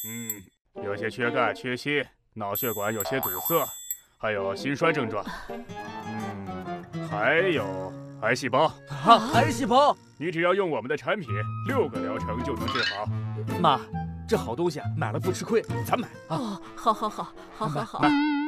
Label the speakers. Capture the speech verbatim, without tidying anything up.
Speaker 1: 嗯，有些缺钙、缺锌，脑血管有些堵塞，还有心衰症状。嗯，还有癌细胞。
Speaker 2: 啊，癌细胞！
Speaker 1: 你只要用我们的产品，六个疗程就能治好。
Speaker 2: 妈，这好东西啊，买了不吃亏，咱买啊！
Speaker 3: 哦，好好好，好好好。
Speaker 1: 妈。